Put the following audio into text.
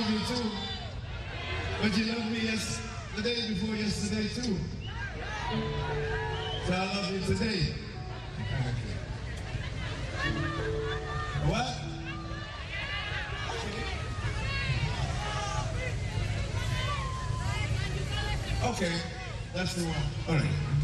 love you too. But you loved me the day before yesterday too. So I love you today. What? Okay, that's the one. All right.